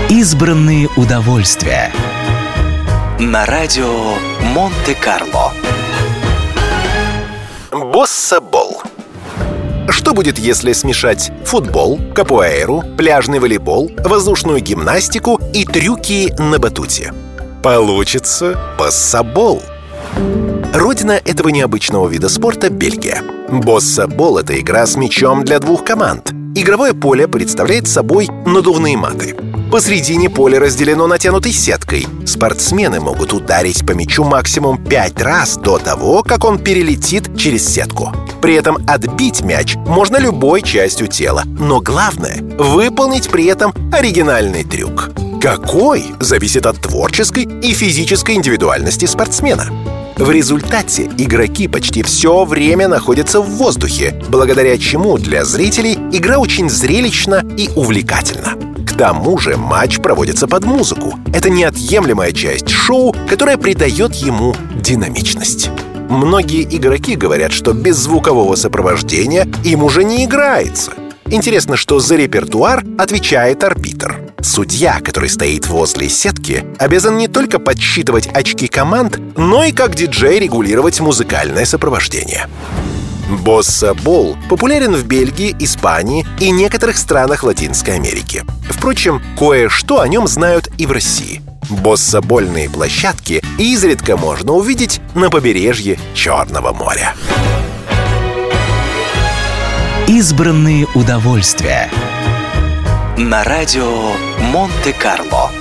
Избранные удовольствия на радио Монте-Карло. Боссабол. Что будет, если смешать футбол, капуэйру, пляжный волейбол, воздушную гимнастику и трюки на батуте? Получится боссабол. Родина этого необычного вида спорта — Бельгия. Боссабол — это игра с мячом для двух команд. Игровое поле представляет собой надувные маты. Посредине поле разделено натянутой сеткой. Спортсмены могут ударить по мячу максимум 5 раз до того, как он перелетит через сетку. При этом отбить мяч можно любой частью тела. Но главное — выполнить при этом оригинальный трюк. Какой — зависит от творческой и физической индивидуальности спортсмена. В результате игроки почти все время находятся в воздухе, благодаря чему для зрителей игра очень зрелищна и увлекательна. К тому же матч проводится под музыку. Это неотъемлемая часть шоу, которая придает ему динамичность. Многие игроки говорят, что без звукового сопровождения им уже не играется. Интересно, что за репертуар отвечает арбитр. Судья, который стоит возле сетки, обязан не только подсчитывать очки команд, но и как диджей регулировать музыкальное сопровождение. Боссабол популярен в Бельгии, Испании и некоторых странах Латинской Америки. Впрочем, кое-что о нем знают и в России. Боссабольные площадки изредка можно увидеть на побережье Черного моря. Избранные удовольствия на радио Монте-Карло.